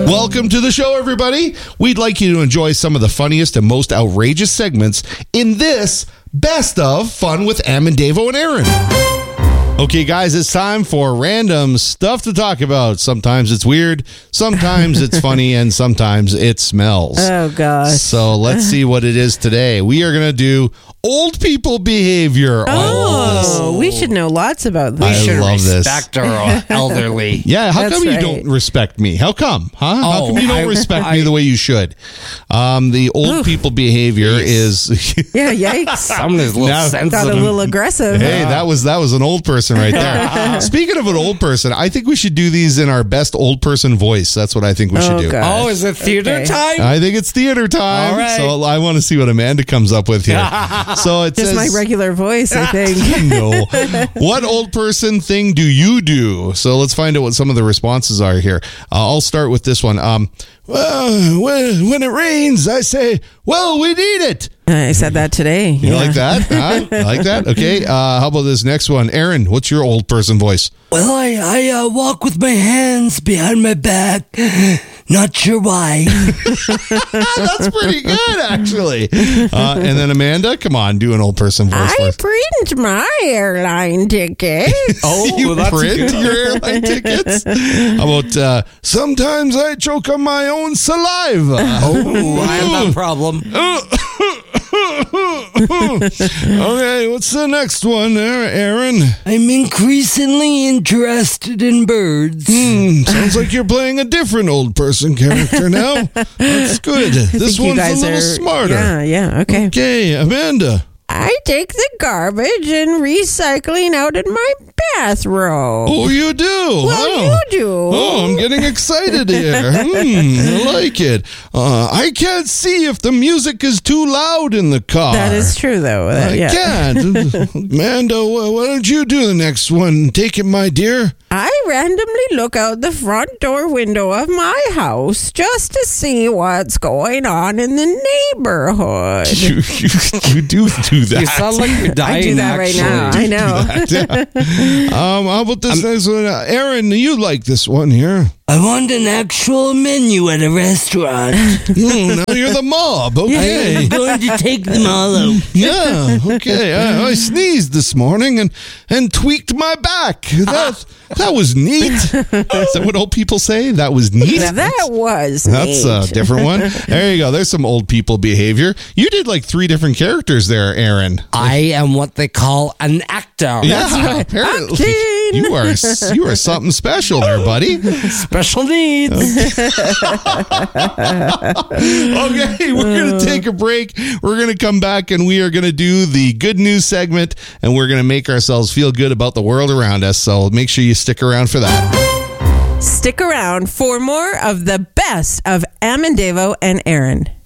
Welcome to the show, everybody. We'd like you to enjoy some of the funniest and most outrageous segments in this Best of Fun with Am and Davo and Aaron. Okay, guys, it's time for random stuff to talk about. Sometimes it's weird, sometimes it's funny, and sometimes it smells. Oh, gosh. So let's see what it is today. We are going to do old people behavior. Oh, we should know lots about this. I We should love this. respect our elderly. Yeah, how That's come you right. don't respect me? How come? Huh? How Oh, come you don't respect me the way you should? The old people behavior is... Yeah, yikes. Someone is a little Now- sensitive. Got a little aggressive. Hey, that was an old person right there. Speaking of an old person, I think we should do these in our best old person voice. That's what I think we should do. gosh. Oh, is it theater Okay. time? I think it's theater time. All right. So I want to see what Amanda comes up with here. So it Just says... my regular voice, I think. No. What old person thing do you do? So let's find out what some of the responses are here. I'll start with this one. Well, when it rains, I say, well, we need it. I said that today. You like that? Huh? You like that? Okay. How about this next one? Aaron, what's your old person voice? Well, I walk with my hands behind my back. Not sure why. That's pretty good, actually. And then Amanda, come on, do an old person voice for I us. print my airline ticket. You that's print good. your airline tickets? How about sometimes I choke on my own saliva? Oh, I have that problem. Okay, what's the next one there, Aaron? I'm increasingly interested in birds. Sounds like you're playing a different old person character now. That's good. I This think you one's a guys little are- smarter. Yeah, okay. Okay, Amanda. I take the garbage and recycling out in my bathrobe. Oh, you do? Well, you do. Oh, I'm getting excited here. I like it. I can't see if the music is too loud in the car. That is true, though. I Yeah. can't. Amanda, why don't you do the next one? Take it, my dear. I randomly look out the front door window of my house just to see what's going on in the neighborhood. You do that. You sound like you're dying. I do that right now. I know. How about this next one? Aaron, you like this one here. I want an actual menu at a restaurant. Now you're the mob. Okay. I'm going to take them all out. Yeah, okay. I sneezed this morning and tweaked my back. That was neat. Is that what old people say? That was neat? That was That's neat. a different one. There you go. There's some old people behavior. You did like 3 different characters there, Aaron. I am what they call an actor. Yeah, apparently. Acting. You are something special there, buddy. Special needs. Okay, we're going to take a break. We're going to come back and we are going to do the good news segment and we're going to make ourselves feel good about the world around us. So make sure you stick around for that. Stick around for more of the best of Am and Davo and Aaron.